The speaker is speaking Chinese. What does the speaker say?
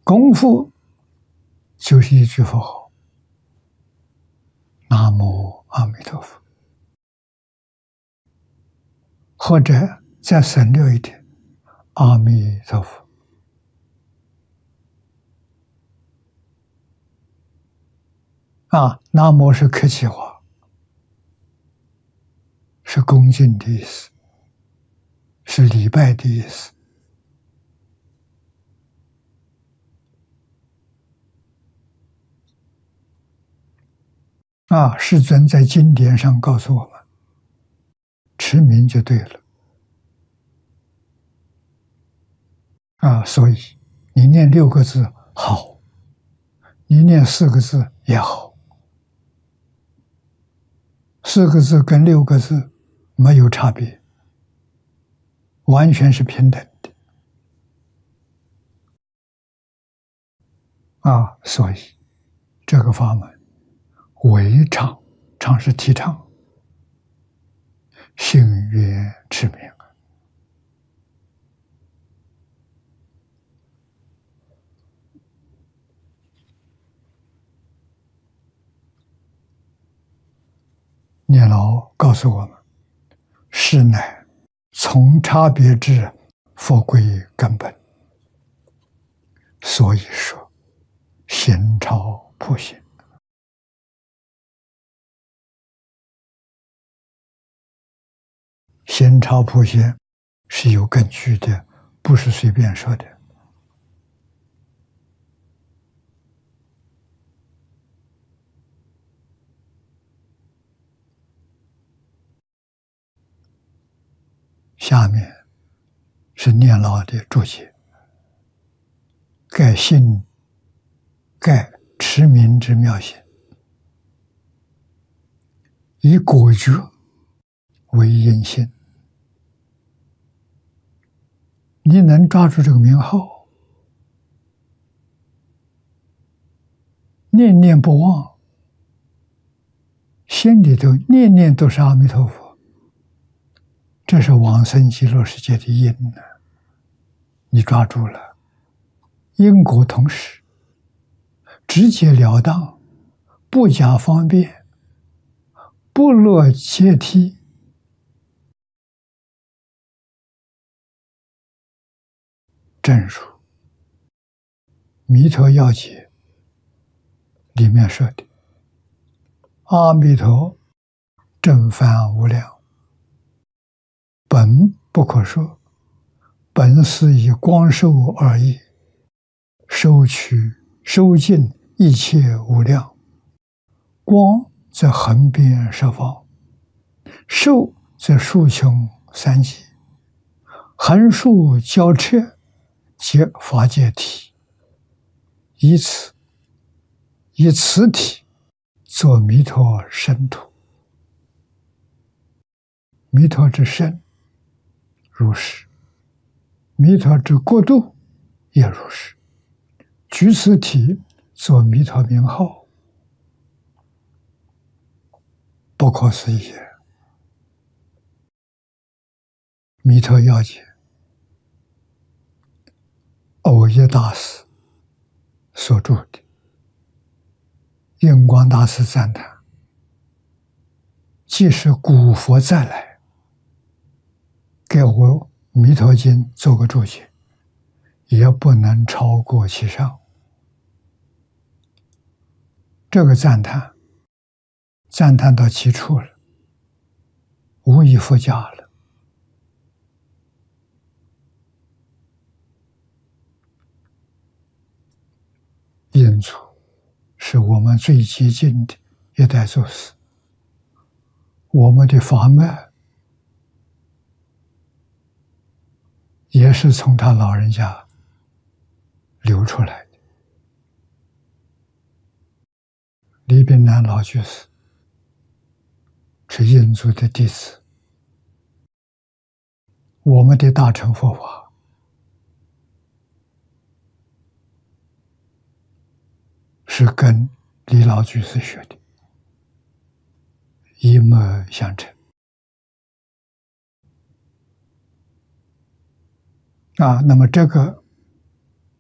功夫就是一句佛号，南无阿弥陀佛，或者再省略一点，阿弥陀佛。南无是客气话，是恭敬的意思，是礼拜的意思。世尊在经典上告诉我们，持名就对了。所以你念6个字好，你念4个字也好，4个字跟6个字没有差别，完全是平等的。所以这个法门为倡，倡是提倡，信愿持名。念老告诉我们，是乃从差别智，佛归根本。所以说，行超普行。行超普行是有根据的，不是随便说的。下面是念老的注解，盖信，盖持名之妙行，以果觉为因性。你能抓住这个名号，念念不忘，心里头念念都是阿弥陀佛，这是往生极乐世界的因呢。你抓住了，因果同时，直截了当，不假方便，不落阶梯。正如《弥陀要解》里面说的，阿弥陀正法无量，本不可说，本是以光寿而已，收取收尽一切无量。光则横遍十方，寿则数穷三界，横竖交彻，皆法界体。以此体作弥陀身土。弥陀之身如是，弥陀之国度也如是。举此体作弥陀名号，不可思议。弥陀要解，藕益大师所著的，印光大师赞叹，即使古佛再来给我弥陀经做个注解，也不能超过其上。这个赞叹到其处了，无以复加了。印祖是我们最接近的一代祖师，我们的法脉也是从他老人家流出来的。李炳南老居士是印祖的弟子，我们的大乘佛法是跟李老居士学的，一脉相承。那么这个